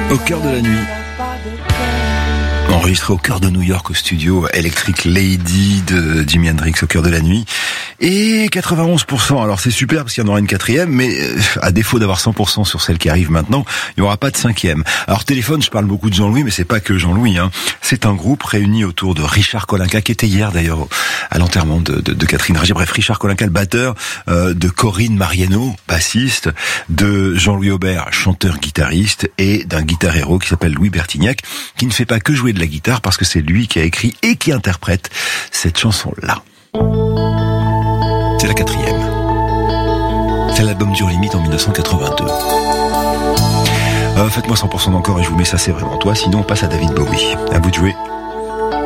Au cœur de la nuit. Enregistré au cœur de New York au studio Electric Lady de Jimi Hendrix au cœur de la nuit. Et 91%, alors c'est super parce qu'il y en aura une quatrième, mais à défaut d'avoir 100% sur celle qui arrive maintenant, il n'y aura pas de cinquième. Alors téléphone, je parle beaucoup de Jean-Louis, mais c'est pas que Jean-Louis, hein. C'est un groupe réuni autour de Richard Kolinka, qui était hier d'ailleurs à l'enterrement de Catherine Ragier. Bref, Richard Kolinka, le batteur, de Corinne Mariano, bassiste, de Jean-Louis Aubert, chanteur-guitariste, et d'un guitar héros qui s'appelle Louis Bertignac, qui ne fait pas que jouer de la guitare parce que c'est lui qui a écrit et qui interprète cette chanson-là. C'est la quatrième. C'est l'album Dure Limite en 1982. Faites-moi 100% d'encore et je vous mets Ça c'est vraiment toi, sinon on passe à David Bowie. À vous de jouer.